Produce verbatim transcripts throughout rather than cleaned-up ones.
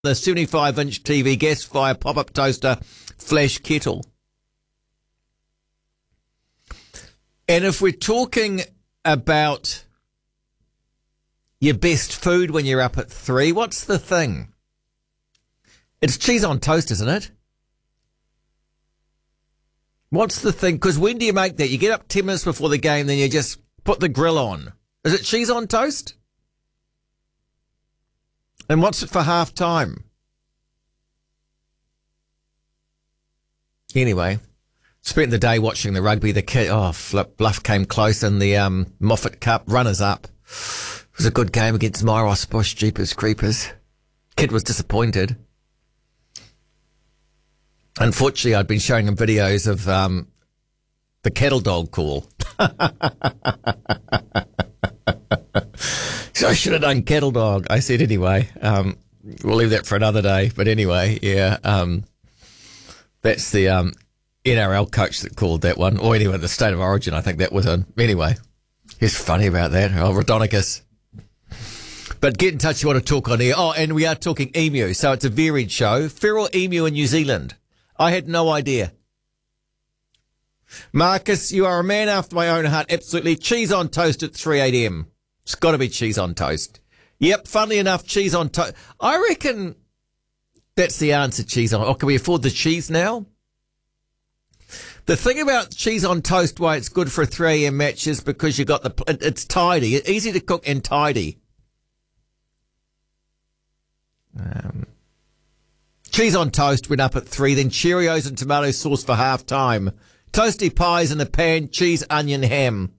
the seventy-five inch T V, gas fire, pop-up toaster, flash kettle. And if we're talking about your best food when you're up at three, what's the thing? It's cheese on toast, isn't it? What's the thing? Because when do you make that? You get up ten minutes before the game, then you just put the grill on. Is it cheese on toast? And what's it for half time? Anyway, spent the day watching the rugby. The kid, oh, flip, Bluff came close in the um, Moffat Cup. Runners up. It was a good game against Myros Bush, Jeepers Creepers. Kid was disappointed. Unfortunately, I'd been showing him videos of um, the kettle dog call. So I should have done kettle dog. I said anyway. Um, we'll leave that for another day. But anyway, yeah, um, that's the um, N R L coach that called that one. Or anyway, the State of Origin, I think that was in. Anyway, he's funny about that. Oh, Rodonicus. But get in touch if you want to talk on here. Oh, and we are talking emu. So it's a varied show. Feral emu in New Zealand. I had no idea. Marcus, you are a man after my own heart. Absolutely. Cheese on toast at three a.m. It's got to be cheese on toast. Yep, funnily enough, cheese on toast. I reckon that's the answer, cheese on. Oh, can we afford the cheese now? The thing about cheese on toast, why it's good for a three a.m. match is because you got the, it, it's tidy. It's easy to cook and tidy. Um, cheese on toast went up at three, then Cheerios and tomato sauce for half time. Toasty pies in a pan, cheese, onion, ham.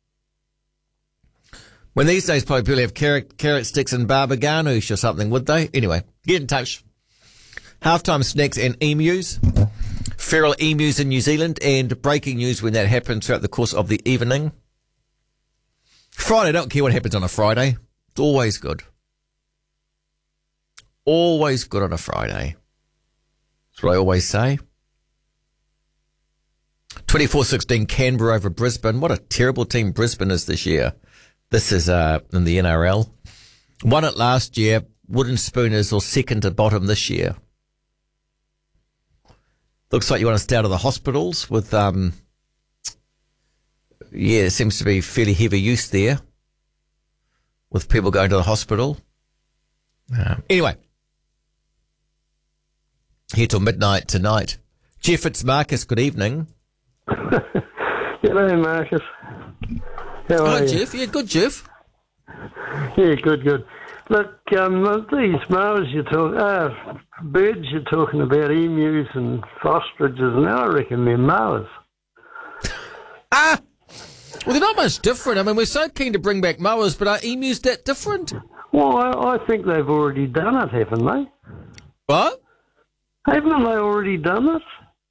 When these days, probably people have carrot, carrot sticks and baba ganoush or something, would they? Anyway, get in touch. Halftime snacks and emus. Feral emus in New Zealand, and breaking news when that happens throughout the course of the evening. Friday, I don't care what happens on a Friday. It's always good. Always good on a Friday. That's what I always say. twenty-four sixteen Canberra over Brisbane. What a terrible team Brisbane is this year. This is uh, in the N R L. Won it last year. Wooden Spooners or second to bottom this year. Looks like you want to stay out of the hospitals with, um, yeah, it seems to be fairly heavy use there with people going to the hospital. Uh, anyway, here till midnight tonight. Jeff, it's Marcus. Good evening. G'day, Marcus. How Hello, are you? Jeff. Yeah, good, Jeff. Yeah, good, good. Look, um, these mowers you're talking, uh, birds you're talking about, emus and ostriches, and I reckon they're mowers. Ah! Well, they're not much different. I mean, we're so keen to bring back mowers, but are emus that different? Well, I, I think they've already done it, haven't they? What? Haven't they already done it?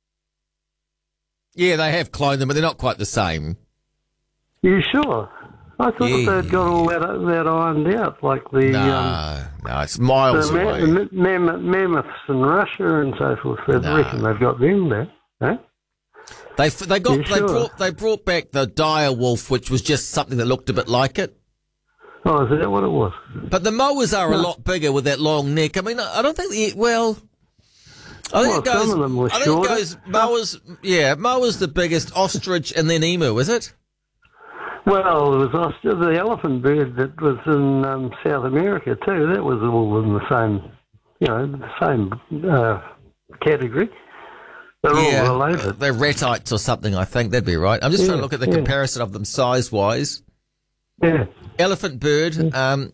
Yeah, they have cloned them, but they're not quite the same. You sure? I thought Yeah. they'd got all that that ironed out, like the No, um, no, it's miles the ma- away. ma- mammoth, mammoths in Russia and so forth. I No. reckon they've got them there. Eh? They they got You they sure? brought they brought back the dire wolf, which was just something that looked a bit like it. Oh, is that what it was? But the mowers are a No. lot bigger with that long neck. I mean, I I don't think the well. I think Well, it goes. some of them were I think shorter. it goes mowers. Yeah, mowers the biggest, ostrich, and then emu. Is it? Well, it was ostrich, the elephant bird that was in um, South America too. That was all in the same, you know, the same uh, category. They're yeah, all related. they're retites or something. I think that'd be right. I'm just trying to Yeah, look at the yeah. comparison of them size wise. Yeah. Elephant bird. Um,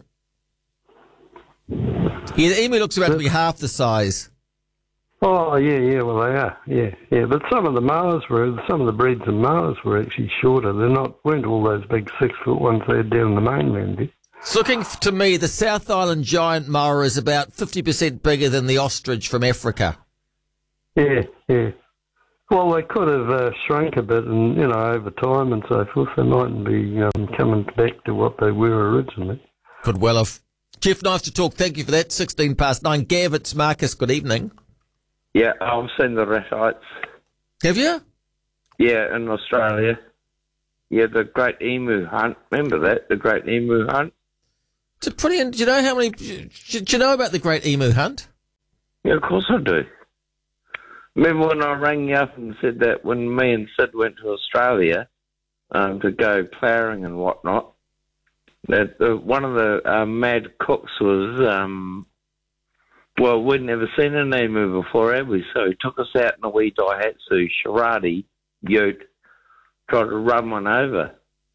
yeah, the emu looks about to be half the size. Oh, yeah, yeah. Well, they are. Yeah, yeah. But some of the mowers were, some of the breeds of mowers were actually shorter. They're not, weren't all those big six foot ones they had down the mainland. Did? It's looking f- to me, the South Island giant mower is about fifty percent bigger than the ostrich from Africa. Yeah, yeah. Well, they could have uh, shrunk a bit, and you know, over time and so forth, they mightn't be um, coming back to what they were originally. Could well have. Jeff, nice to talk. Thank you for that. sixteen past nine. Gav, it's Marcus. Good evening. Yeah, I've seen the ratites. Have you? Yeah, in Australia. Yeah, the Great Emu Hunt. Remember that? The Great Emu Hunt? It's a pretty. Do you know how many? Do you know about the Great Emu Hunt? Yeah, of course I do. Remember when I rang you up and said that when me and Sid went to Australia um, to go ploughing and whatnot, that the, one of the uh, mad cooks was, um, well, we'd never seen an emu before, had we? So he took us out in a wee Daihatsu Shirati ute, tried to run one over.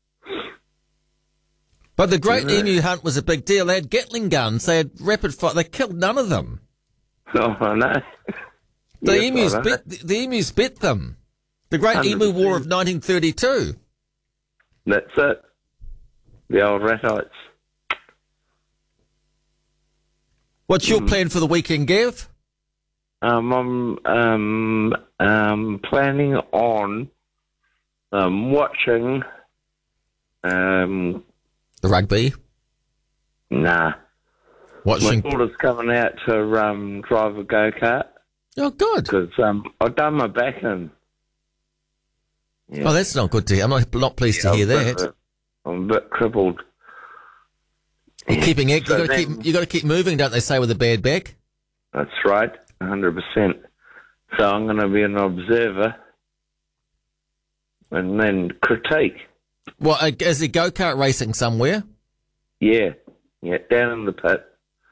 But the Great Yeah. Emu Hunt was a big deal. They had Gatling guns. They had rapid fire. They killed none of them. Oh, I know. The Yes, emus I know. bit. The, the emus bit them. The Great one hundred Emu War of percent. nineteen thirty-two. That's it. The old ratites. What's your plan for the weekend, Gav? Um, I'm um, um, planning on um, watching. Um, The rugby. nah. My Watching. daughter's coming out to um, drive a go-kart Oh, good. because um, I've done my back in. Yeah. Oh, that's not good to hear. I'm not, not pleased to hear I'm a bit- that. I'm a bit crippled. You're keeping active. So You got to then- keep. You got to keep moving, don't they say, with a bad back? That's right, one hundred percent. So I'm going to be an observer and then critique. Well, uh, is there go kart racing somewhere? Yeah, yeah, down in the pit.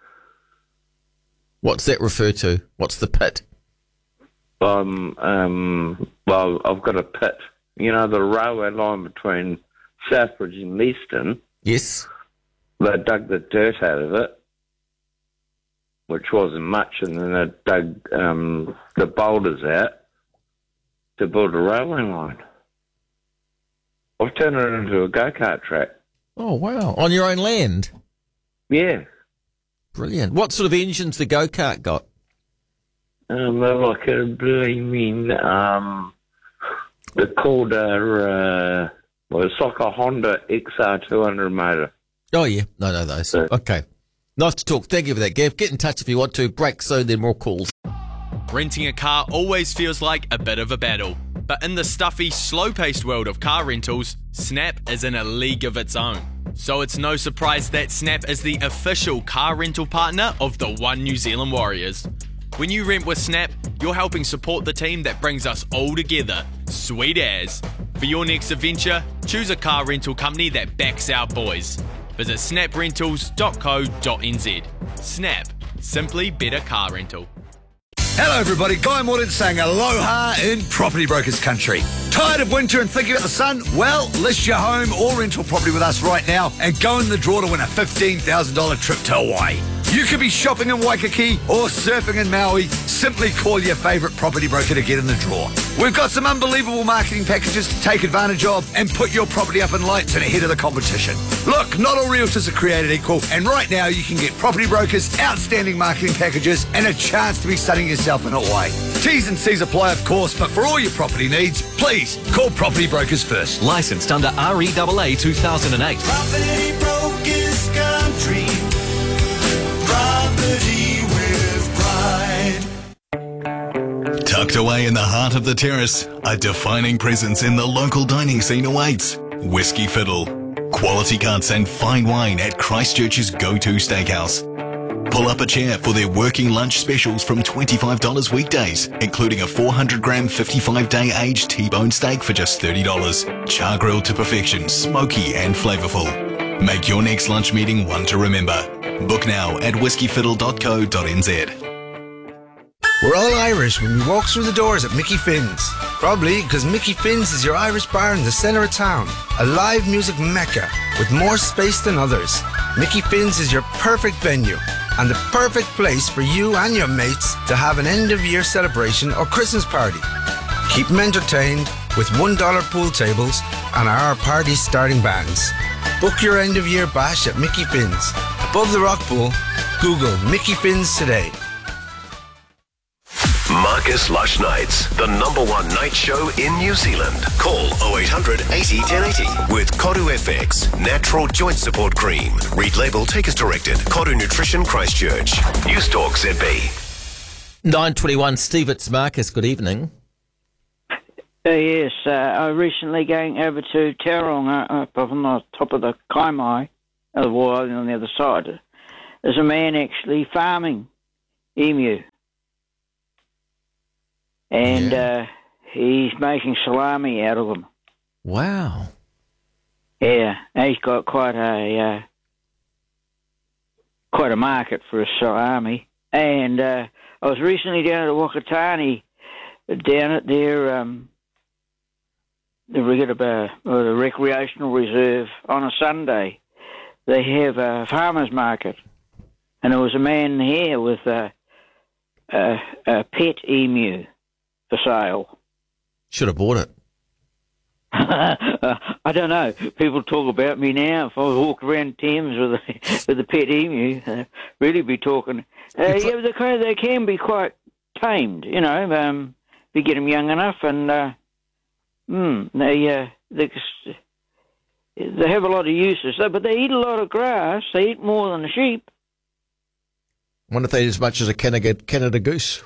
What's that refer to? What's the pit? Um, um, well, I've got a pit. You know, the railway line between Southbridge and Leeston, Yes. they dug the dirt out of it, which wasn't much, and then they dug um, the boulders out to build a railway line. I've turned it into a go-kart track. Oh wow! On your own land. Yeah. Brilliant. What sort of engines the go kart got? Um, they're like a blaming, um, they're called a, uh, well, it's like a Honda X R two hundred motor. Oh yeah, no, no, those. Yeah. Okay. Nice to talk. Thank you for that, Gav. Get in touch if you want to. Break soon, then more calls. Renting a car always feels like a bit of a battle. But in the stuffy, slow-paced world of car rentals, Snap is in a league of its own. So it's no surprise that Snap is the official car rental partner of the One New Zealand Warriors. When you rent with Snap, you're helping support the team that brings us all together. Sweet as. For your next adventure, choose a car rental company that backs our boys. Visit snap rentals dot co dot n z. Snap. Simply better car rental. Hello everybody, Guy Mordaunt saying aloha in Property Brokers Country. Tired of winter and thinking about the sun? Well, list your home or rental property with us right now and go in the draw to win a fifteen thousand dollars trip to Hawaii. You could be shopping in Waikiki or surfing in Maui. Simply call your favourite property broker to get in the draw. We've got some unbelievable marketing packages to take advantage of and put your property up in lights and ahead of the competition. Look, not all realtors are created equal, and right now you can get Property Brokers outstanding marketing packages and a chance to be sunning yourself in Hawaii. T's and C's apply, of course, but for all your property needs, please call Property Brokers first. Licensed under R E A A two thousand eight. Property Brokers Country. Property with pride. Tucked away in the heart of the terrace, a defining presence in the local dining scene awaits. Whiskey Fiddle. Quality cuts and fine wine at Christchurch's go-to steakhouse. Pull up a chair for their working lunch specials from twenty-five dollars weekdays, including a four hundred gram fifty-five day aged T-bone steak for just thirty dollars. Char grilled to perfection, smoky and flavourful. Make your next lunch meeting one to remember. Book now at whiskey fiddle dot co dot n z. We're all Irish when we walk through the doors at Mickey Finn's. Probably because Mickey Finn's is your Irish bar in the centre of town. A live music mecca with more space than others. Mickey Finn's is your perfect venue and the perfect place for you and your mates to have an end-of-year celebration or Christmas party. Keep them entertained with one dollar pool tables and our party starting bands. Book your end-of-year bash at Mickey Finn's. Above the rock pool, Google Mickey Finn's today. Marcus Lush Nights, the number one night show in New Zealand. Call oh eight hundred eighty, ten eighty with Koru F X, natural joint support cream. Read label, take as directed. Koru Nutrition Christchurch. News Talk Z B. nine twenty-one, Steve, it's Marcus. Good evening. Uh, yes, uh, I recently going over to Tauranga, up on the top of the Kaimai, uh, the wall on the other side. There's a man actually farming emu. and Yeah. uh, he's making salami out of them. Wow. Yeah, and he's got quite a uh, quite a market for a salami. And uh, I was recently down at Wakatani, down at their um, the Rigata, or the recreational reserve on a Sunday. They have a farmers market, and there was a man here with a, a, a pet emu for sale. Should have bought it. uh, I don't know. People talk about me now. If I walk around Thames with a, with a pet emu, uh, really be talking. Uh, yeah, they can, they can be quite tamed, you know, um, if you get them young enough. And uh, mm, they, uh, they they have a lot of uses, but they eat a lot of grass. They eat more than the sheep. Wonder if they eat as much as a Canada, Canada goose.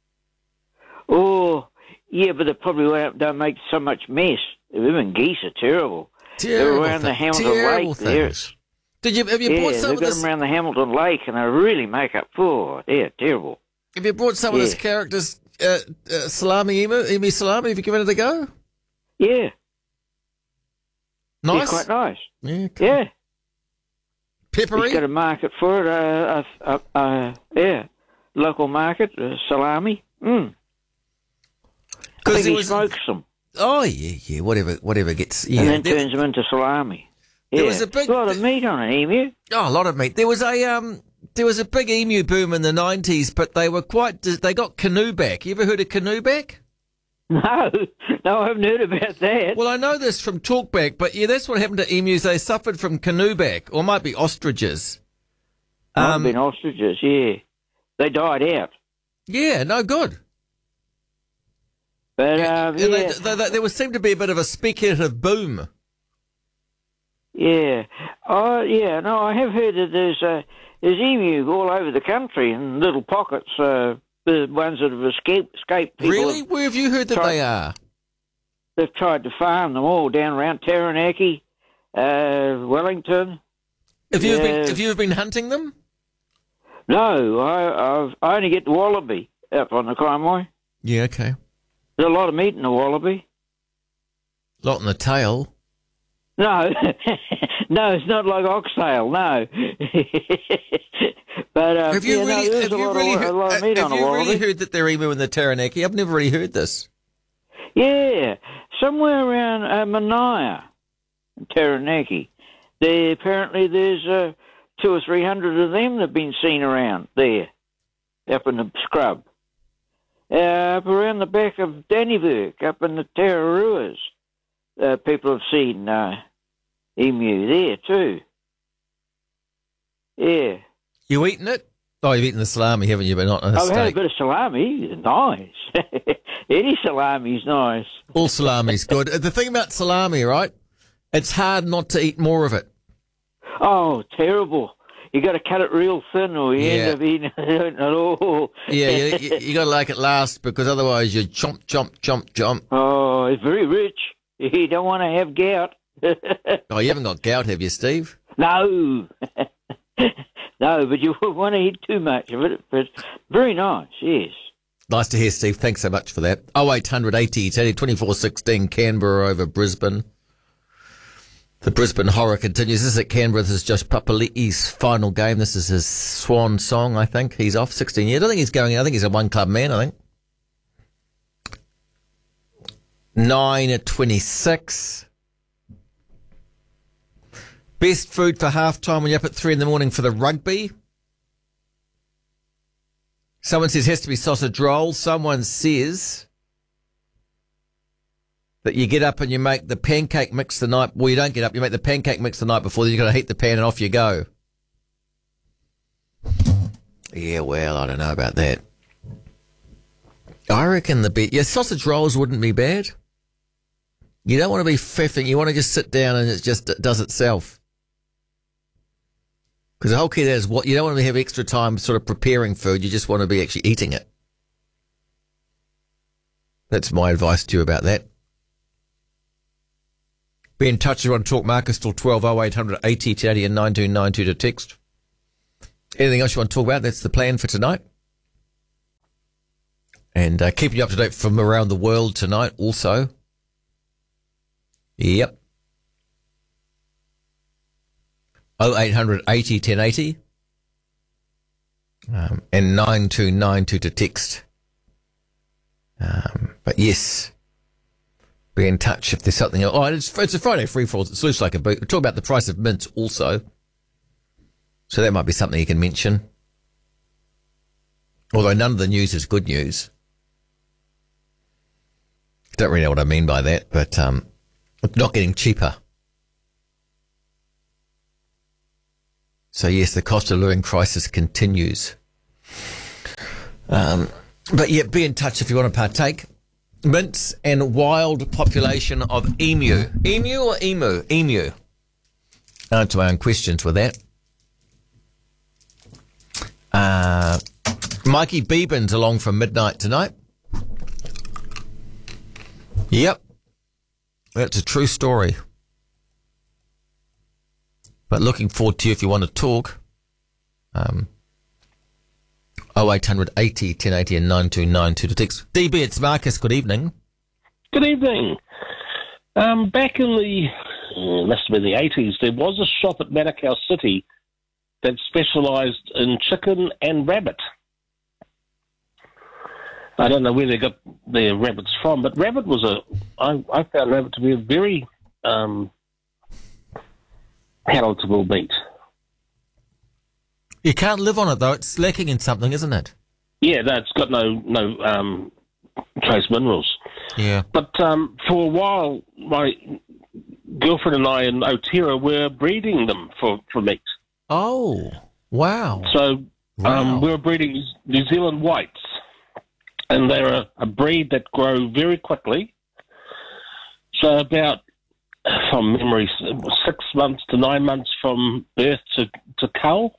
Oh, yeah, but they probably don't make so much mess. Even geese are terrible. Terrible They're around thing. the Hamilton Terrible Lake there. things. Did you have you yeah, brought some they've of got this? them around the Hamilton Lake, and they really make up for. They're terrible. Have you brought some of Yeah. this character's uh, uh, salami emu, emu salami? Have you given it a go? Yeah, Nice. yeah, quite nice. Yeah. Cool. Yeah, Peppery. he's got a market for it. Uh, uh, uh, uh, yeah, local market uh, salami. Mm. I think it he was- smokes them Oh yeah, yeah. Whatever, whatever gets. Yeah. and then There- turns them into salami. There Yeah, was a big- lot of meat on an emu. Oh, a lot of meat. There was a um, there was a big emu boom in the nineties, but they were quite. They got canoe back. You ever heard of canoe back? No, no, I haven't heard about that. Well, I know this from talkback, but yeah, that's what happened to emus. They suffered from canoe back, or it might be ostriches. Might have Um, been ostriches. Yeah, they died out. Yeah, no good. But Yeah, um, and yeah, they, they, they, there was seemed to be a bit of a speculative boom. yeah, oh yeah. No, I have heard that there's uh, there's emu all over the country in little pockets. Uh, the ones that have escaped, escaped people. Really? Have, Where have you heard that tried- they are? they've tried to farm them all down around Taranaki, uh, Wellington. Have you Yeah. been have you been hunting them? No, I I've, I only get the wallaby up on the Kaimai. Yeah, okay. There's a lot of meat in the wallaby. Lot in the tail. No, no, it's not like oxtail. No, but um, Have you yeah, really no, there's have a you lot, really of, heard, a lot of meat have on a you wallaby. really heard that they're emu in the Taranaki? I've never really heard this. Yeah, somewhere around uh, Mania, Taranaki. There apparently there's uh, two or three hundred of them that have been seen around there, up in the scrub. Uh, up around the back of Dannyburg, up in the Tararuas, uh, people have seen uh, emu there too. Yeah. You eaten it? Oh, you've eaten the salami, haven't you? But not a I've steak. had a bit of salami. Nice. Any salami's nice. All salami's good. The thing about salami, right? It's hard not to eat more of it. Oh, terrible. You got to cut it real thin or you Yeah. end up eating it at all. Yeah, you, you, you got to like it last because otherwise you chomp, chomp, chomp, chomp. Oh, it's very rich. You don't want to have gout. Oh, you haven't got gout, have you, Steve? No. No, but you wouldn't want to eat too much of it. But very nice, yes. Nice to hear, Steve. Thanks so much for that. Oh eight hundred eighty, twenty-four sixteen, Canberra over Brisbane. The Brisbane horror continues. This is at Canberra. This is just Papali'i's final game. This is his swan song, I think. He's off sixteen years. I don't think he's going. I think he's a one-club man, I think. nine at twenty-six. Best food for halftime when you're up at three in the morning for the rugby. Someone says has to be sausage roll. Someone says that you get up and you make the pancake mix the night. Well, you don't get up. You make the pancake mix the night before. Then you got to heat the pan and off you go. Yeah, well, I don't know about that. I reckon the bit. Yeah, sausage rolls wouldn't be bad. You don't want to be fiffing. You want to just sit down and it just it does itself. Because the whole key there is what you don't want to have extra time sort of preparing food. You just want to be actually eating it. That's my advice to you about that. Be in touch if you want to talk Marcus till twelve oh eight hundred eighty eighty and nine two nine two to text. Anything else you want to talk about? That's the plan for tonight. And uh, keeping you up to date from around the world tonight also. Yep. oh eight hundred eighty ten eighty. Um, and nine two nine two to text. Um, but yes, be in touch if there's something else. Oh, it's, it's a Friday free for all. It looks like a boot. We'll talk about the price of mints also. So that might be something you can mention. Although none of the news is good news. Don't really know what I mean by that, but um, it's not getting cheaper. So yes, the cost of living crisis continues. Um, but yeah, be in touch if you want to partake. Mints and wild population of emu. Emu or emu? Emu. Answer my own questions with that. Uh, Mikey Beeban's along from midnight tonight. Yep. That's a true story. But looking forward to you if you want to talk. Um, oh eight hundred eighty ten eighty and nine two nine two to text. D B, it's Marcus. Good evening. Good evening. Um, back in the, uh, must have been the eighties, there was a shop at Manukau City that specialised in chicken and rabbit. I don't know where they got their rabbits from, but rabbit was a, I, I found rabbit to be a very um, palatable meat. You can't live on it, though. It's lacking in something, isn't it? Yeah, no, it's got no no um, trace minerals. Yeah. But um, for a while, my girlfriend and I in Otira were breeding them for, for meat. Oh, wow. So wow. Um, we were breeding New Zealand whites, and they're a, a breed that grow very quickly. So about, from memory, six months to nine months from birth to, to cull.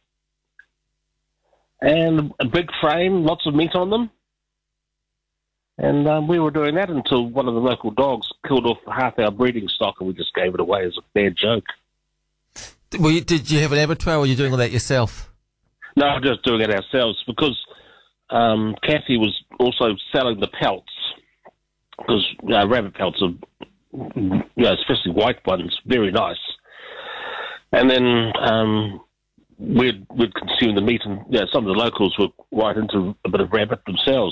And a big frame, lots of meat on them. And um, we were doing that until one of the local dogs killed off half our breeding stock, and we just gave it away as a bad joke. Well, you, did you have an abattoir, or were you doing all that yourself? No, just doing it ourselves, because um, Kathy was also selling the pelts, because uh, rabbit pelts are, you know, especially white ones, very nice. And then um, we'd, we'd consume the meat, and you know, some of the locals were right into a bit of rabbit themselves.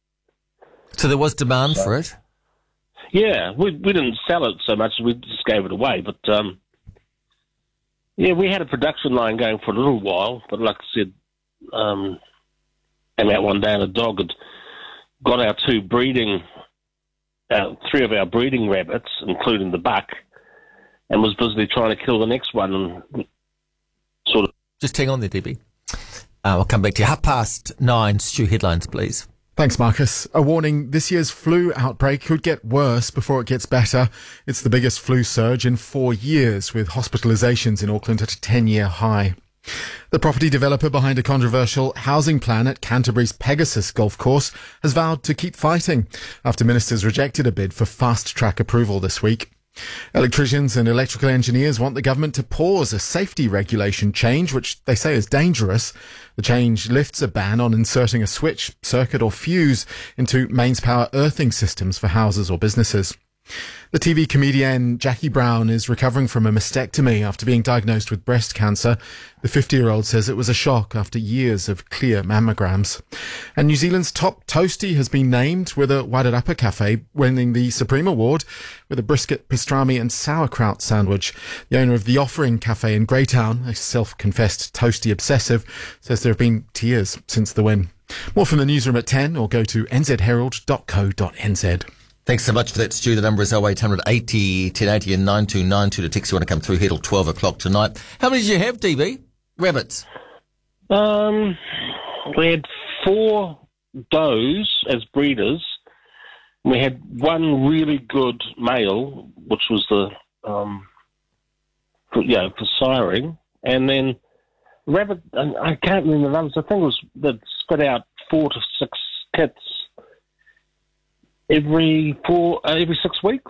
So there was demand so, for it? Yeah, we we didn't sell it so much, we just gave it away. But, um, yeah, we had a production line going for a little while, but like I said, um, came out one day and a dog had got our two breeding, uh, three of our breeding rabbits, including the buck, and was busily trying to kill the next one. And sort of. Just hang on there, D B. Uh, I'll come back to you. Half past nine, Stu, headlines, please. Thanks, Marcus. A warning, this year's flu outbreak could get worse before it gets better. It's the biggest flu surge in four years, with hospitalisations in Auckland at a ten-year high. The property developer behind a controversial housing plan at Canterbury's Pegasus golf course has vowed to keep fighting after ministers rejected a bid for fast-track approval this week. Electricians and electrical engineers want the government to pause a safety regulation change, which they say is dangerous. The change lifts a ban on inserting a switch, circuit or fuse into mains power earthing systems for houses or businesses. The T V comedian Jackie Brown is recovering from a mastectomy after being diagnosed with breast cancer. The fifty-year-old says it was a shock after years of clear mammograms. And New Zealand's top toastie has been named, with a Wairarapa Cafe winning the Supreme Award with a brisket, pastrami and sauerkraut sandwich. The owner of The Offering Cafe in Greytown, a self-confessed toastie obsessive, says there have been tears since the win. More from the newsroom at ten, or go to n z herald dot co dot n z. Thanks so much for that, Stu. The number is oh eight hundred eighty ten eighty and nine two nine two to text you want to come through here till twelve o'clock tonight. How many did you have, D B? Rabbits? Um, we had four does as breeders. We had one really good male, which was the, um, for, you know, for siring. And then rabbit, I can't remember the numbers, I think it was that spit out four to six kits every four, uh, every six weeks.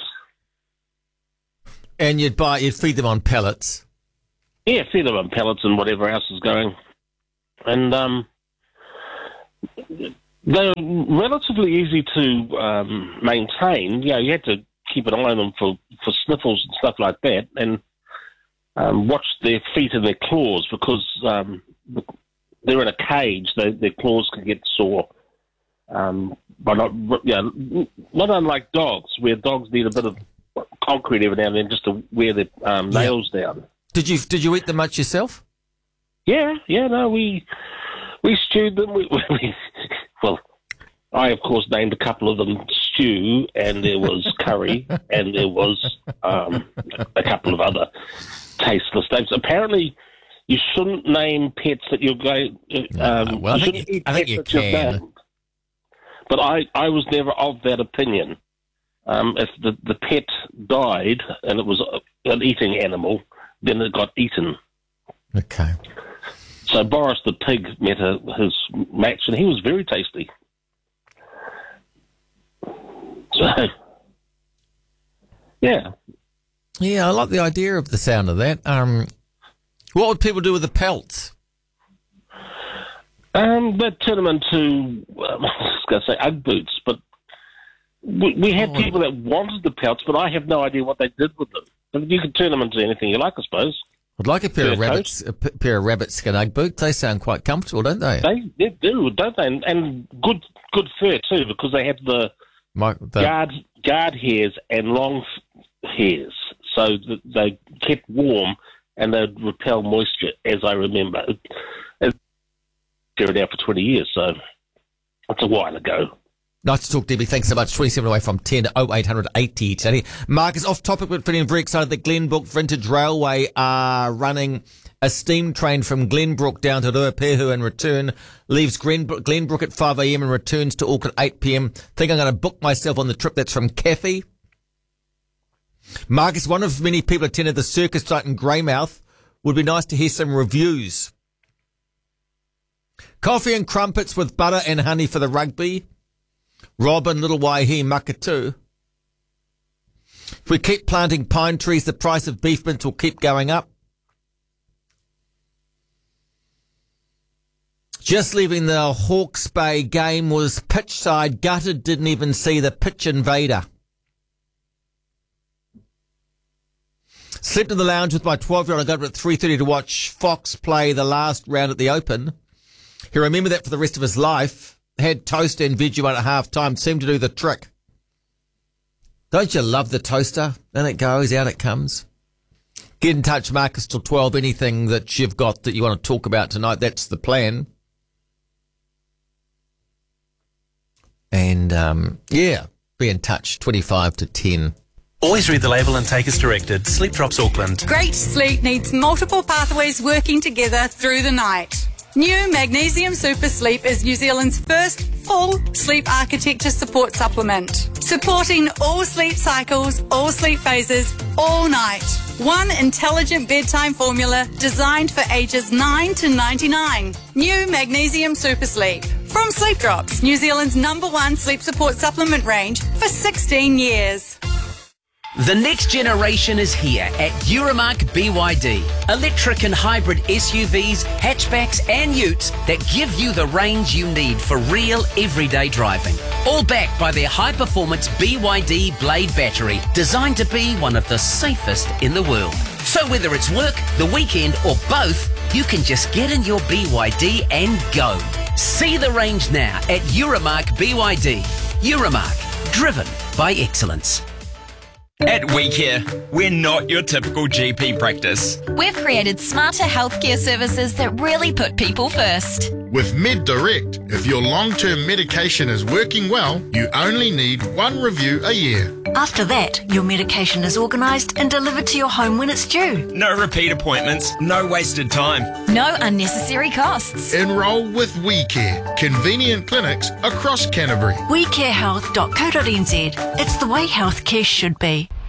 And you'd buy, you'd feed them on pellets. Yeah, feed them on pellets and whatever else is going. And um, They're relatively easy to um, maintain. You know, you had to keep an eye on them for, for sniffles and stuff like that, and um, watch their feet and their claws, because um, they're in a cage. They, their claws can get sore. Um, but not, you know, not unlike dogs, where dogs need a bit of concrete every now and then just to wear their um, nails yeah. down. Did you did you eat them much yourself? Yeah, yeah. No, we we stewed them. We, we, well, I of course named a couple of them stew, and there was curry, and there was um, a couple of other tasteless names. Apparently, you shouldn't name pets that you're going. Um, no, well, I you think shouldn't you, eat I think pets you that you've can. named. But I, I was never of that opinion. Um, if the, the pet died and it was a, an eating animal, then it got eaten. Okay. So Boris the pig met a, his match, and he was very tasty. So, yeah. Yeah, I like the idea of the sound of that. Um, what would people do with the pelts? Um, they'd turn them into, um, I was going to say Ugg boots, but we, we had oh. people that wanted the pelts, but I have no idea what they did with them. But you could turn them into anything you like, I suppose. I'd like a pair Fur of rabbits, a p- pair of rabbit skin Ugg boots. They sound quite comfortable, don't they? They, they do, don't they? And, and good good fur too, because they have the, My, the guard guard hairs and long f- hairs, so that they kept warm and they'd repel moisture, as I remember. It's been out for twenty years, so it's a while ago. Nice to talk, Debbie. Thanks so much. twenty-seven away from ten, oh eight hundred eighty today. Marcus, off topic, but feeling very excited that Glenbrook Vintage Railway are running a steam train from Glenbrook down to Ruapehu and return. Leaves Glenbrook, Glenbrook at five a.m. and returns to Auckland at eight p.m. Think I'm going to book myself on the trip. That's from Kathy. Marcus, one of many people attended the circus tonight in Greymouth. Would be nice to hear some reviews. Coffee and crumpets with butter and honey for the rugby. Robin, Little Waihi, Makatu. If we keep planting pine trees, the price of beef mince will keep going up. Just leaving the Hawke's Bay game, was pitch side gutted, didn't even see the pitch invader. Slept in the lounge with my twelve-year-old. I got up at three thirty to watch Fox play the last round at the Open. He'll remember that for the rest of his life. Had toast and Vegemite at half time. Seemed to do the trick. Don't you love the toaster? In it goes, out it comes. Get in touch, Marcus, till twelve. Anything that you've got that you want to talk about tonight, that's the plan. And, um, yeah, be in touch, twenty-five to ten. Always read the label and take as directed. Sleep Drops Auckland. Great sleep needs multiple pathways working together through the night. New Magnesium Super Sleep is New Zealand's first full sleep architecture support supplement, supporting all sleep cycles, all sleep phases, all night. One intelligent bedtime formula designed for ages nine to ninety-nine. New Magnesium Super Sleep. From Sleep Drops, New Zealand's number one sleep support supplement range for sixteen years. The next generation is here at Euromark B Y D. Electric and hybrid S U Vs, hatchbacks and utes that give you the range you need for real everyday driving. All backed by their high-performance B Y D Blade battery, designed to be one of the safest in the world. So whether it's work, the weekend or both, you can just get in your B Y D and go. See the range now at Euromark B Y D. Euromark, driven by excellence. At WeCare, we're not your typical G P practice. We've created smarter healthcare services that really put people first. With MedDirect, if your long-term medication is working well, you only need one review a year. After that, your medication is organised and delivered to your home when it's due. No repeat appointments, no wasted time. No unnecessary costs. Enrol with WeCare, convenient clinics across Canterbury. we care health dot co dot n z. It's the way healthcare should be.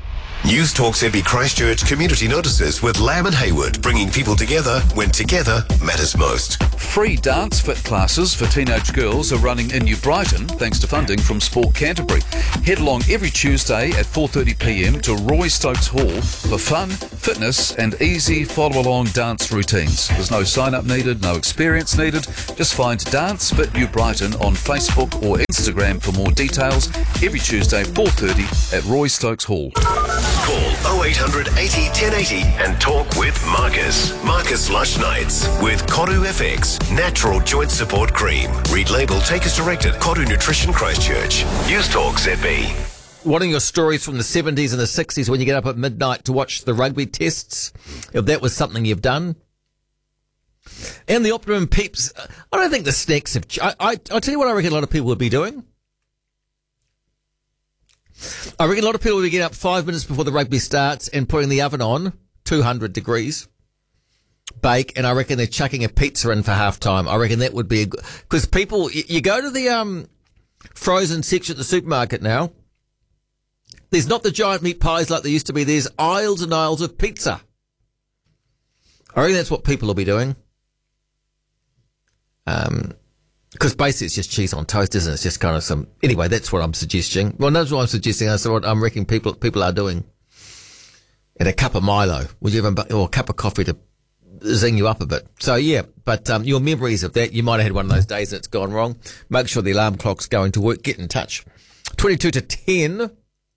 News Talk Z B Christchurch community notices with Lamb and Hayward, bringing people together when together matters most. Free dance fit classes for teenage girls are running in New Brighton thanks to funding from Sport Canterbury. Head along every Tuesday at four thirty p m to Roy Stokes Hall for fun, fitness and easy follow-along dance routines. There's no sign-up needed, no experience needed. Just find Dance Fit New Brighton on Facebook or Instagram for more details. Every Tuesday, four thirty at Roy Stokes Hall. Call oh eight hundred eighty, ten eighty and talk with Marcus. Marcus Lush Nights with Koru F X, Natural Joint Support Cream. Read label, take as directed. Koru Nutrition Christchurch. News Talk Z B. Wanting your stories from the seventies and the sixties when you get up at midnight to watch the rugby tests, if that was something you've done. And the Optimum Peeps, I don't think the snacks have... I, I, I'll tell you what I reckon a lot of people would be doing. I reckon a lot of people will be getting up five minutes before the rugby starts and putting the oven on, two hundred degrees, bake, and I reckon they're chucking a pizza in for half time. I reckon that would be a good... Because people, you, you go to the um, frozen section at the supermarket now, there's not the giant meat pies like there used to be, there's aisles and aisles of pizza. I reckon that's what people will be doing. Um... Because basically it's just cheese on toast, isn't it? It's just kind of some... Anyway, that's what I'm suggesting. Well, that's what I'm suggesting. That's what I'm reckoning people people are doing. And a cup of Milo. Would you have a, or a cup of coffee to zing you up a bit. So, yeah, but um, your memories of that, you might have had one of those days that's gone wrong. Make sure the alarm clock's going to work. Get in touch. twenty-two to ten.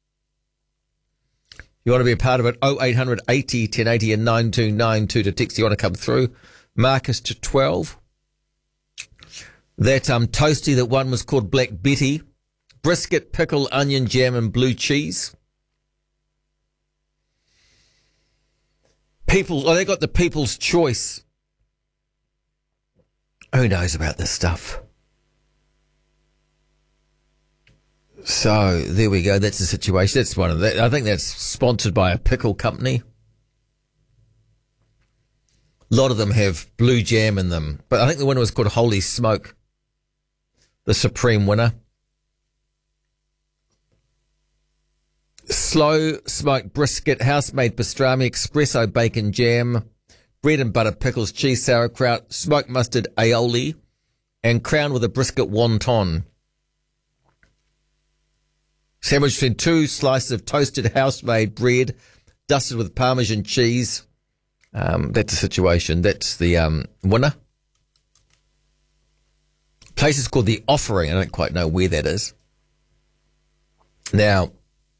You want to be a part of it, oh eight hundred eighty, ten eighty and nine two nine two to text. You want to come through. Marcus to twelve. That um, toasty that one was called Black Betty. Brisket, pickle, onion, jam and blue cheese. People, oh, they got the People's Choice. Who knows about this stuff? So, there we go. That's the situation. That's one of the, I think that's sponsored by a pickle company. A lot of them have blue jam in them. But I think the winner was called Holy Smoke. The supreme winner. Slow smoked brisket, house-made pastrami, espresso bacon jam, bread and butter pickles, cheese sauerkraut, smoked mustard aioli, and crowned with a brisket wonton. Sandwiched between two slices of toasted house-made bread, dusted with Parmesan cheese. Um, that's the situation. That's the um, winner. Place is called The Offering. I don't quite know where that is. Now,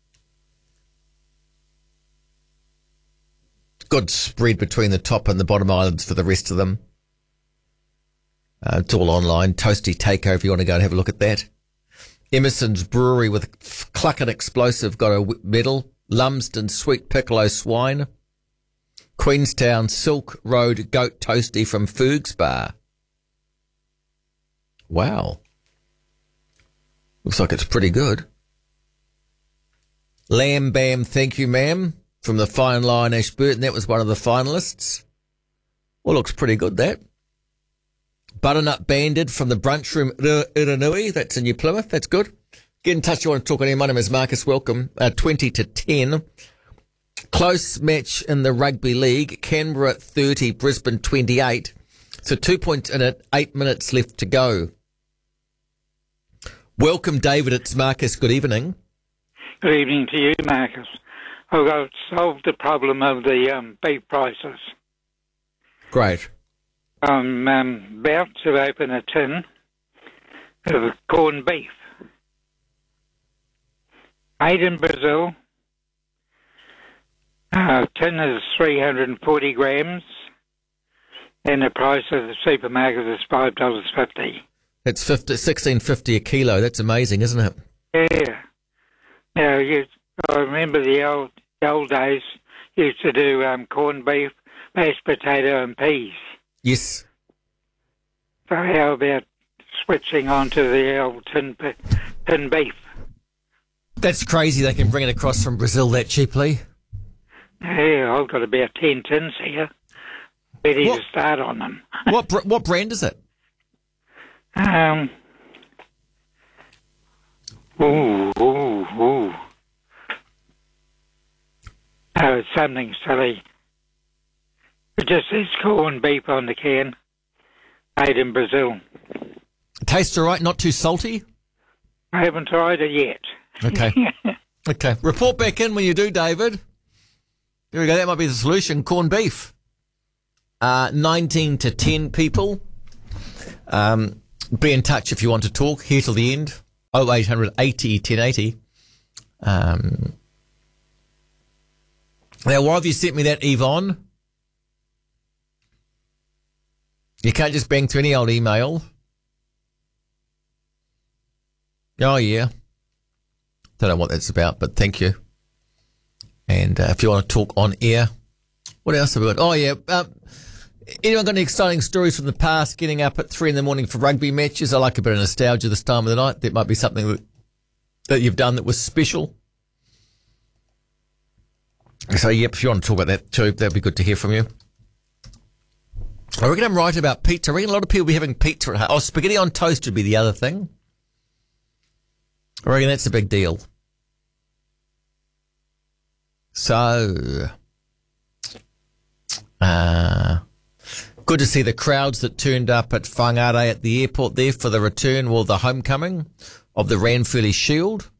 good spread between the top and the bottom islands for the rest of them. Uh, it's all online. Toasty Takeover if you want to go and have a look at that. Emerson's Brewery with Cluck and Explosive got a medal. Lumsden Sweet Piccolo Swine. Queenstown Silk Road Goat Toasty from Fugues Bar. Wow. Looks like it's pretty good. Lamb Bam Thank You Ma'am from the Fine Line Ashburton. That was one of the finalists. Well, looks pretty good, that. Butternut Banded from the Brunch Room Iranui. That's in New Plymouth. That's good. Get in touch. You want to talk on air. My name is Marcus. Welcome. Uh, twenty to ten. Close match in the Rugby League. Canberra thirty, Brisbane twenty-eight. So two points in it. Eight minutes left to go. Welcome, David. It's Marcus. Good evening. Good evening to you, Marcus. I've got solved the problem of the um, beef prices. Great. I'm um, about to open a tin of corned beef. Made in Brazil. Uh, tin is three hundred forty grams, and the price of the supermarket is five dollars fifty. It's sixteen fifty a kilo. That's amazing, isn't it? Yeah. Now, you, I remember the old the old days used to do um, corned beef, mashed potato, and peas. Yes. So how about switching on to the old tin, tin beef? That's crazy. They can bring it across from Brazil that cheaply. Yeah, I've got about ten tins here, ready what, to start on them. what br- what brand is it? Um. Ooh, ooh, ooh. something silly. It just says corned beef on the can, made in Brazil. Tastes all right, not too salty? I haven't tried it yet. Okay. Okay. Report back in when you do, David. There we go. That might be the solution. Corned beef. Uh, nineteen to ten people. Um, be in touch if you want to talk. Here till the end. oh eight hundred eighty ten eighty. Um, now, why have you sent me that, Yvonne? You can't just bang through any old email. Oh, yeah. Don't know what that's about, but thank you. And uh, if you want to talk on air, what else have we got? Oh, yeah. Um, anyone got any exciting stories from the past, getting up at three in the morning for rugby matches? I like a bit of nostalgia this time of the night. That might be something that, that you've done that was special. So, yep, if you want to talk about that too, that'd be good to hear from you. I reckon I'm right about pizza. I reckon a lot of people will be having pizza at home. Oh, spaghetti on toast would be the other thing. I reckon that's a big deal. So, uh, good to see the crowds that turned up at Whangarei at the airport there for the return, well, the homecoming of the Ranfurly Shield.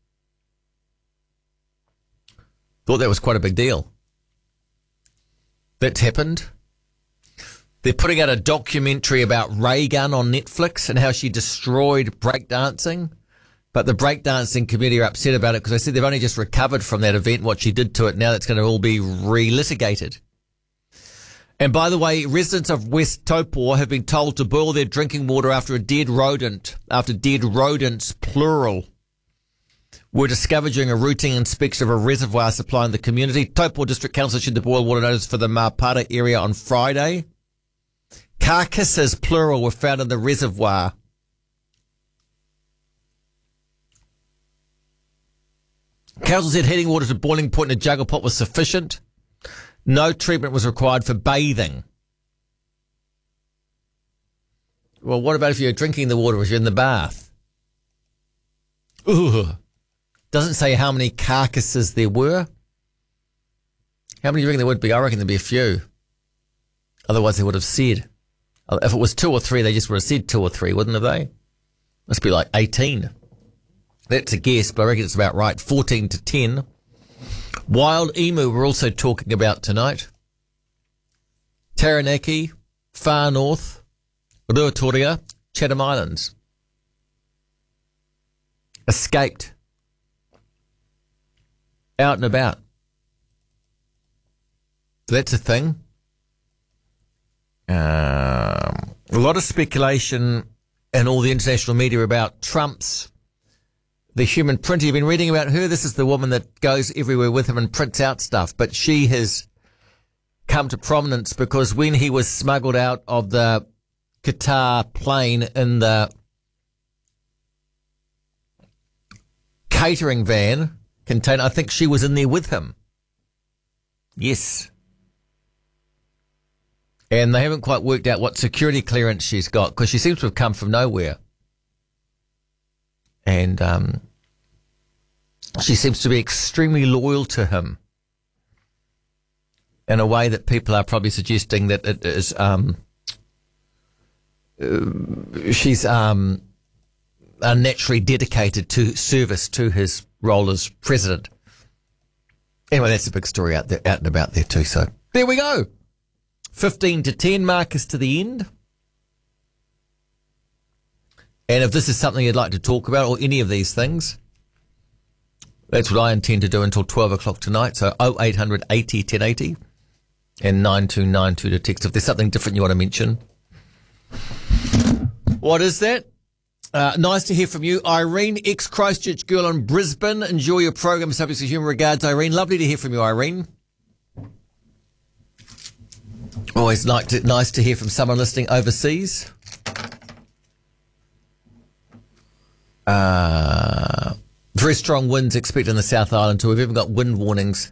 Thought that was quite a big deal. That's happened. They're putting out a documentary about Reagan on Netflix and how she destroyed breakdancing. But the breakdancing community are upset about it because they said they've only just recovered from that event, what she did to it. Now that's going to all be re-litigated. And by the way, residents of West Taupo have been told to boil their drinking water after a dead rodent, after dead rodents, plural, were discovered during a routine inspection of a reservoir supplying the community. Taupo District Council issued the boil water notice for the Mapara area on Friday. Carcasses, plural, were found in the reservoir. Council said heating water to boiling point in a jug or pot was sufficient. No treatment was required for bathing. Well, what about if you're drinking the water if you're in the bath? Ugh. Doesn't say how many carcasses there were. How many do you reckon there would be? I reckon there'd be a few. Otherwise they would have said. If it was two or three, they just would have said two or three, wouldn't have they? Must be like eighteen. That's a guess, but I reckon it's about right. fourteen to ten. Wild emu we're also talking about tonight. Taranaki, far north, Ruatoria, Chatham Islands. Escaped. Out and about. That's a thing. Um, a lot of speculation in all the international media about Trump's the human printer. You've been reading about her. This is the woman that goes everywhere with him and prints out stuff. But she has come to prominence because when he was smuggled out of the Qatar plane in the catering van container, I think she was in there with him. Yes. And they haven't quite worked out what security clearance she's got because she seems to have come from nowhere. And um, she seems to be extremely loyal to him in a way that people are probably suggesting that it is, um, uh, she's um, unnaturally dedicated to service to his role as president. Anyway, that's a big story out there, out and about there too. So there we go. fifteen to ten, Marcus to the end. And if this is something you'd like to talk about or any of these things, that's what I intend to do until twelve o'clock tonight. So oh eight hundred eighty ten eighty and nine two nine two to text if there's something different you want to mention. What is that? Uh, nice to hear from you. Irene, ex-Christchurch girl in Brisbane. Enjoy your program. Subjects of human regards, Irene. Lovely to hear from you, Irene. Always like to, nice to hear from someone listening overseas. Uh, very strong winds expected in the South Island too. We've even got wind warnings.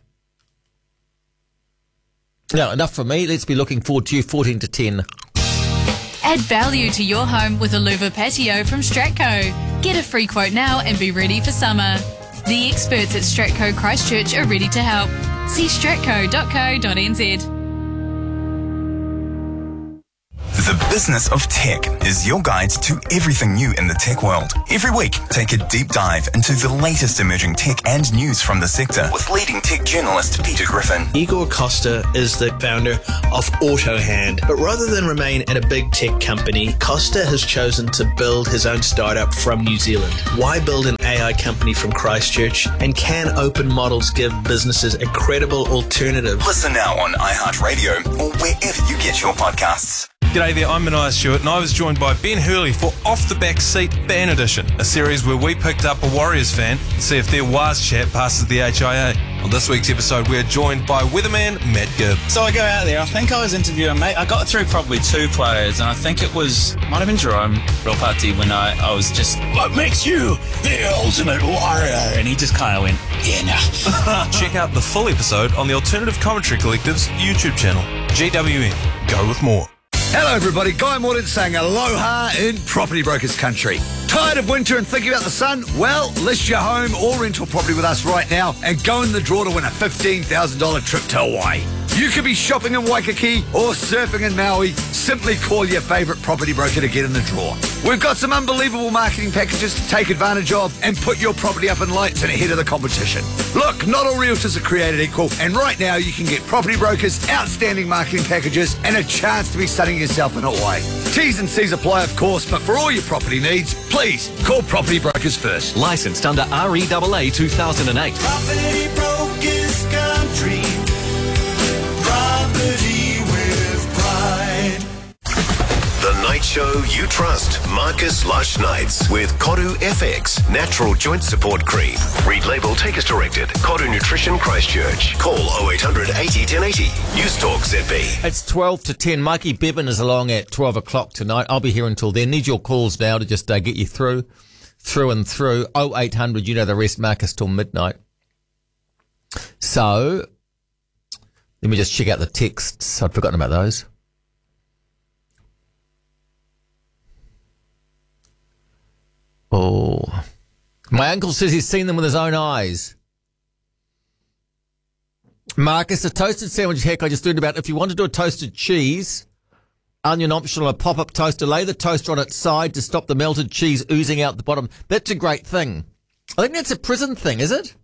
Now, enough from me. Let's be looking forward to you, fourteen to ten. Add value to your home with a louver patio from Stratco. Get a free quote now and be ready for summer. The experts at Stratco Christchurch are ready to help. See stratco dot co dot n z. The Business of Tech is your guide to everything new in the tech world. Every week, take a deep dive into the latest emerging tech and news from the sector with leading tech journalist Peter Griffin. Igor Costa is the founder of AutoHand, but rather than remain at a big tech company, Costa has chosen to build his own startup from New Zealand. Why build an A I company from Christchurch? And can open models give businesses a credible alternative? Listen now on iHeartRadio or wherever you get your podcasts. G'day there, I'm Mania Stewart and I was joined by Ben Hurley for Off the Back Seat Fan Edition, a series where we picked up a Warriors fan and see if their Waz chat passes the H I A. On this week's episode, we're joined by weatherman Matt Gibb. So I go out there, I think I was interviewing, mate, I got through probably two players and I think it was, might have been Jerome Ropati when I, I was just, what makes you the ultimate warrior? And he just kind of went, yeah, nah. Check out the full episode on the Alternative Commentary Collective's YouTube channel, G W N. Go with more. Hello everybody, Guy Mordaunt saying aloha in Property Brokers Country. Tired of winter and thinking about the sun? Well, list your home or rental property with us right now and go in the draw to win a fifteen thousand dollars trip to Hawaii. You could be shopping in Waikiki or surfing in Maui. Simply call your favourite property broker to get in the draw. We've got some unbelievable marketing packages to take advantage of and put your property up in lights and ahead of the competition. Look, not all realtors are created equal, and right now you can get Property Brokers outstanding marketing packages and a chance to be sunning yourself in Hawaii. T's and C's apply, of course, but for all your property needs, please call Property Brokers first. Licensed under R E A A two thousand eight. Property Brokers Country. Property with pride. The night show you trust. Marcus Lush Nights with Koru F X Natural Joint Support Cream. Read label, take as directed. Koru Nutrition Christchurch. Call oh eight hundred eighty ten eighty. News Talk Z B. It's twelve to ten. Mikey Bevan is along at twelve o'clock tonight. I'll be here until then. Need your calls now to just uh, get you through, through and through. oh eight hundred, you know the rest, Marcus, till midnight. So, let me just check out the texts. I'd forgotten about those. Oh, my uncle says he's seen them with his own eyes. Marcus, a toasted sandwich hack I just learned about. If you want to do a toasted cheese, onion optional, a pop-up toaster, lay the toaster on its side to stop the melted cheese oozing out the bottom. That's a great thing. I think that's a prison thing, is it?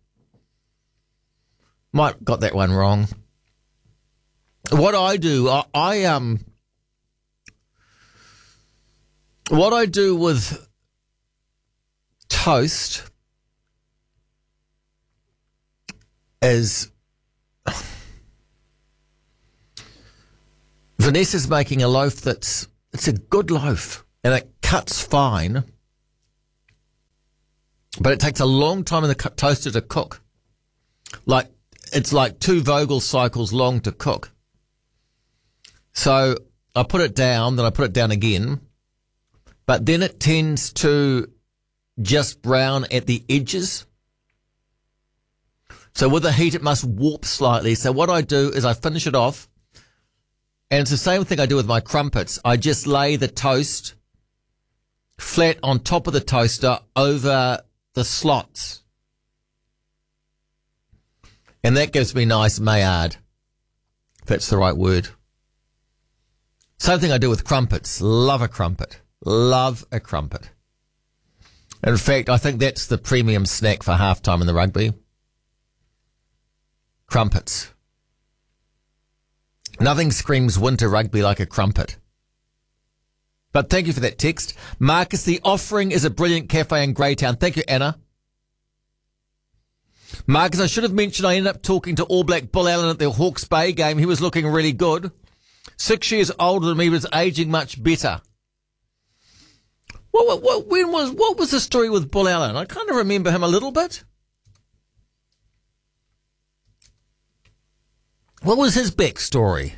Might got that one wrong. What I do, I, I um, what I do with toast is Vanessa's making a loaf that's it's a good loaf and it cuts fine, but it takes a long time in the toaster to cook. Like it's like two Vogel cycles long to cook. So I put it down, then I put it down again, but then it tends to just brown at the edges. So with the heat, it must warp slightly. So what I do is I finish it off, and it's the same thing I do with my crumpets. I just lay the toast flat on top of the toaster over the slots. And that gives me nice Maillard, if that's the right word. Same thing I do with crumpets. Love a crumpet. Love a crumpet. In fact, I think that's the premium snack for halftime in the rugby. Crumpets. Nothing screams winter rugby like a crumpet. But thank you for that text. Marcus, the offering is a brilliant cafe in Greytown. Thank you, Anna. Marcus, I should have mentioned I ended up talking to All Black Bull Allen at the Hawke's Bay game. He was looking really good. Six years older than me, was aging much better. What, what, what, when was, what was the story with Bull Allen? I kind of remember him a little bit. What was his backstory?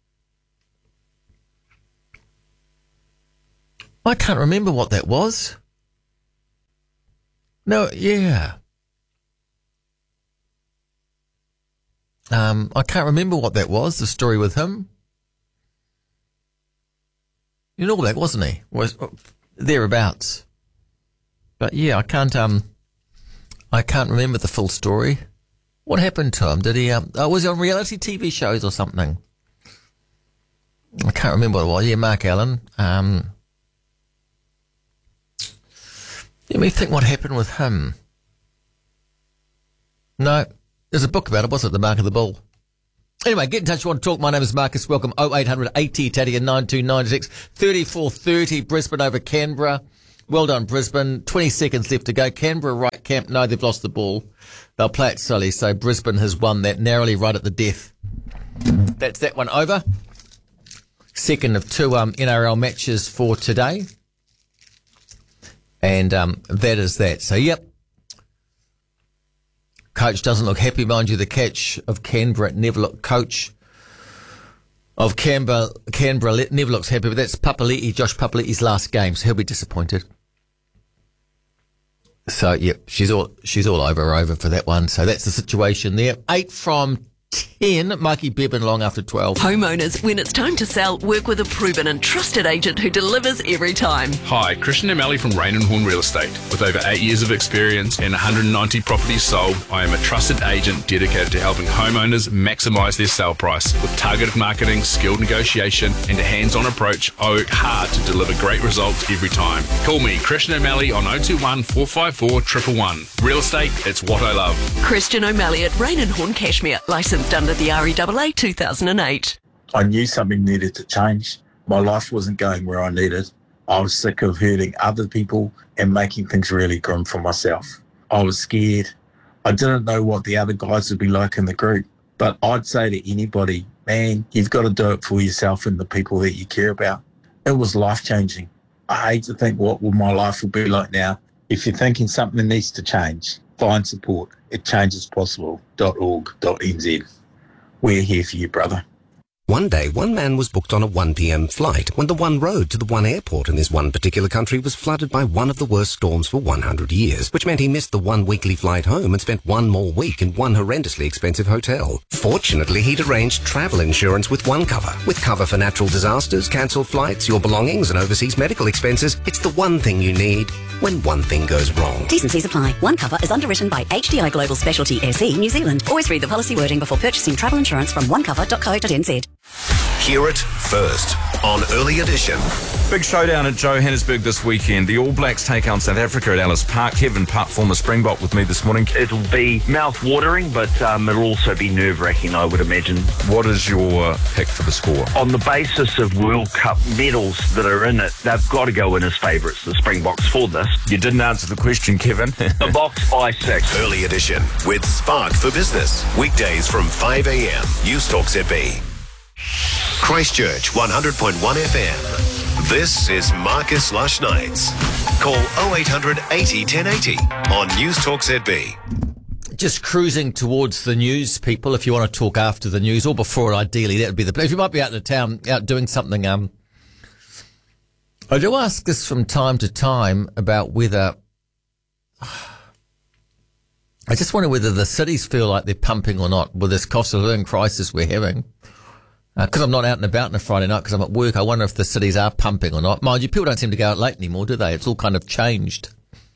I can't remember what that was. No, yeah. Um, I can't remember what that was, the story with him. You know, All Black, wasn't he? Was thereabouts. But yeah, I can't, um, I can't remember the full story. What happened to him? Did he, um, oh, was he on reality T V shows or something? I can't remember what it was. Yeah, Mark Allen. Um, let me think what happened with him. No, there's a book about it, wasn't it? The Mark of the Bull. Anyway, get in touch if you want to talk. My name is Marcus. Welcome. oh eight hundred eighty Taddy and nine two nine six. thirty-four thirty Brisbane over Canberra. Well done, Brisbane. twenty seconds left to go. Canberra right camp. No, they've lost the ball. They'll play it slowly. So Brisbane has won that narrowly right at the death. That's that one over. Second of two um, N R L matches for today. And um, that is that. So, yep. Coach doesn't look happy, mind you. The catch of Canberra never looked. Coach of Canberra, Canberra never looks happy. But that's Papali'i, Josh Papali'i's last game, so he'll be disappointed. So, yep, she's all she's all over over for that one. So that's the situation there. Eight from ten. Mikey Bevan long after twelve. Homeowners, when it's time to sell, work with a proven and trusted agent who delivers every time. Hi, Christian O'Malley from Rain and Horn Real Estate. With over eight years of experience and one hundred ninety properties sold, I am a trusted agent dedicated to helping homeowners maximise their sale price. With targeted marketing, skilled negotiation and a hands-on approach, I work hard to deliver great results every time. Call me, Christian O'Malley, on oh two one, four five four, one one one. Real estate, it's what I love. Christian O'Malley at Rain and Horn Cashmere, licensed under the R E A A two thousand eight. I knew something needed to change. My life wasn't going where I needed. I was sick of hurting other people and making things really grim for myself. I was scared. I didn't know what the other guys would be like in the group. But I'd say to anybody, man, you've got to do it for yourself and the people that you care about. It was life-changing. I hate to think what will my life will be like now. If you're thinking something needs to change, find support at changes possible dot org dot n z. We're here for you, brother. One day, one man was booked on a one p.m. flight when the one road to the one airport in this one particular country was flooded by one of the worst storms for one hundred years, which meant he missed the one weekly flight home and spent one more week in one horrendously expensive hotel. Fortunately, he'd arranged travel insurance with OneCover. With cover for natural disasters, cancelled flights, your belongings and overseas medical expenses, it's the one thing you need when one thing goes wrong. T's and C's apply. OneCover is underwritten by H D I Global Specialty S E New Zealand. Always read the policy wording before purchasing travel insurance from one cover dot co dot n z. Hear it first on Early Edition. Big showdown at Johannesburg this weekend. The All Blacks take on South Africa at Ellis Park. Kevin Putt, former Springbok, with me this morning. It'll be mouth-watering, but um, it'll also be nerve-wracking, I would imagine. What is your pick for the score? On the basis of World Cup medals that are in it, they've got to go in as favourites, the Springboks, for this. You didn't answer the question, Kevin. The Box I six. Early Edition with Spark for Business. Weekdays from five a.m. Newstalk Z B. Christchurch one hundred point one F M. This is Marcus Lush Nights. Call oh eight hundred eighty ten eighty on Newstalk Z B. Just cruising towards the news, people. If you want to talk after the news or before it, ideally, that would be the place. If you might be out in the town, out doing something, um, I do ask this from time to time about whether I just wonder whether the cities feel like they're pumping or not with this cost of living crisis we're having. Because uh, I'm not out and about on a Friday night because I'm at work, I wonder if the cities are pumping or not. Mind you, people don't seem to go out late anymore, do they? It's all kind of changed.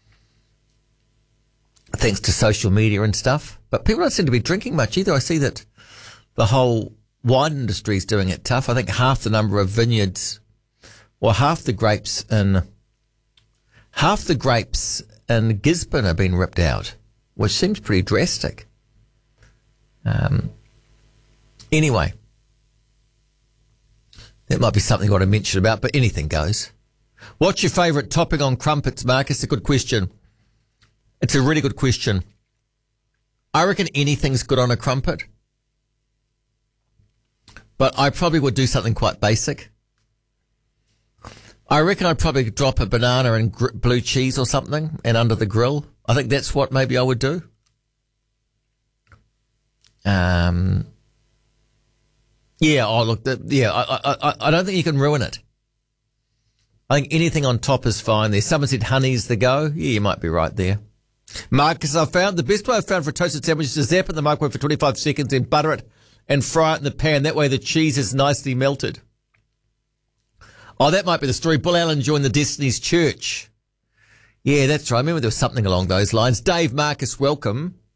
Thanks to social media and stuff. But people don't seem to be drinking much either. I see that the whole wine industry is doing it tough. I think half the number of vineyards, or half the grapes in, half the grapes in Gisborne have been ripped out, which seems pretty drastic. Um. Anyway. That might be something I want to mention about, but anything goes. What's your favourite topping on crumpets, Mark? It's a good question. It's a really good question. I reckon anything's good on a crumpet. But I probably would do something quite basic. I reckon I'd probably drop a banana and gr- blue cheese or something and under the grill. I think that's what maybe I would do. Um... Yeah, oh look, the, yeah, I, I, I don't think you can ruin it. I think anything on top is fine there. Someone said honey's the go. Yeah, you might be right there. Marcus, I found the best way I've found for a toasted sandwich is to zap it in the microwave for twenty-five seconds, then butter it and fry it in the pan. That way the cheese is nicely melted. Oh, that might be the story. Bull Allen joined the Destiny's Church. Yeah, that's right. I remember there was something along those lines. Dave, Marcus, welcome.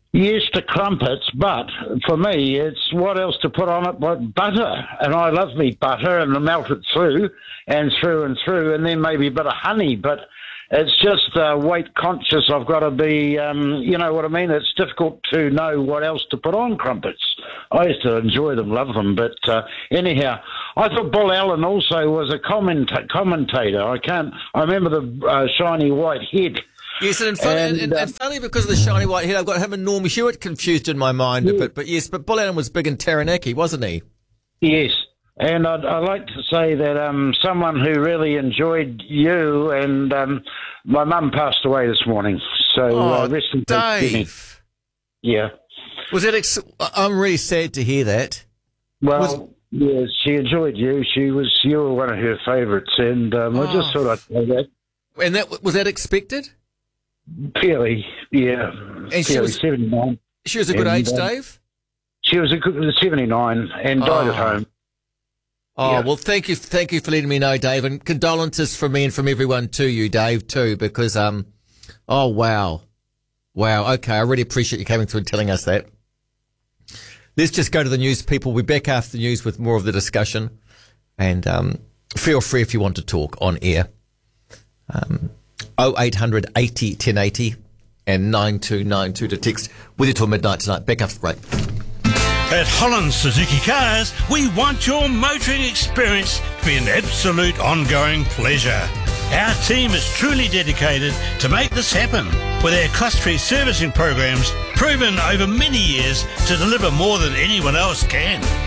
Yes, to crumpets, but for me, it's what else to put on it but butter. And I love me butter and melt it through and through and through, and then maybe a bit of honey. But it's just uh, weight conscious. I've got to be, um, you know what I mean? It's difficult to know what else to put on crumpets. I used to enjoy them, love them. But uh, anyhow, I thought Bull Allen also was a commenta- commentator. I can't, I remember the uh, shiny white head. Yes, and, funny, and, and, uh, and funny because of the shiny white head, I've got him and Norm Hewitt confused in my mind yeah. a bit. But yes, but Bull Allen was big in Taranaki, wasn't he? Yes, and I'd, I'd like to say that um, someone who really enjoyed you, and um, my mum passed away this morning. So oh, uh, rest in peace, Dave. Yeah. Was that? Ex- I'm really sad to hear that. Well, was- yeah, she enjoyed you. She was you were one of her favourites, and um, oh. I just thought I'd say that. And that was that expected? Fairly, yeah. And fairly, she was seventy-nine. She was a good and, age, um, Dave. She was a good seventy-nine and died oh. at home. Oh yeah. well, thank you, thank you for letting me know, Dave, and condolences from me and from everyone to you, Dave, too, because um, oh wow, wow, okay, I really appreciate you coming through and telling us that. Let's just go to the news, people. We'll be back after the news with more of the discussion, and um, feel free if you want to talk on air. Um. oh eight hundred eighty ten eighty and nine two nine two to text with you till midnight tonight. Back after the break. At Holland Suzuki Cars, we want your motoring experience to be an absolute ongoing pleasure. Our team is truly dedicated to make this happen, with our cost-free servicing programs proven over many years to deliver more than anyone else can.